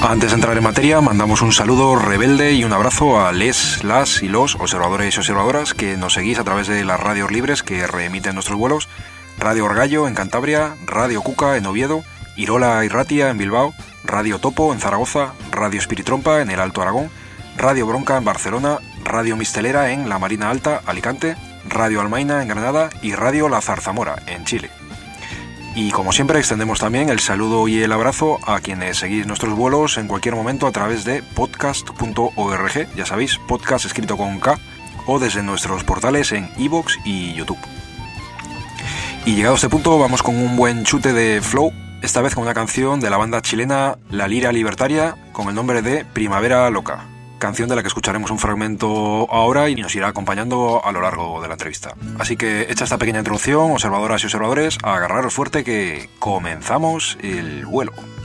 Antes de entrar en materia, mandamos un saludo rebelde y un abrazo a las y los observadores y observadoras que nos seguís a través de las radios libres que reemiten nuestros vuelos: Radio Orgallo en Cantabria, Radio Cuca en Oviedo, Irola y Ratia en Bilbao, Radio Topo en Zaragoza, Radio Espiritrompa en el Alto Aragón, Radio Bronca en Barcelona, Radio Mistelera en La Marina Alta, Alicante, Radio Almaina en Granada y Radio La Zarzamora en Chile. Y como siempre extendemos también el saludo y el abrazo a quienes seguís nuestros vuelos en cualquier momento a través de podcast.org, ya sabéis, podcast escrito con K, o desde nuestros portales en iVoox y YouTube. Y llegado a este punto vamos con un buen chute de flow, esta vez con una canción de la banda chilena La Lira Libertaria con el nombre de Primavera Loca, canción de la que escucharemos un fragmento ahora y nos irá acompañando a lo largo de la entrevista. Así que hecha esta pequeña introducción, observadoras y observadores, a agarraros fuerte que comenzamos el vuelo.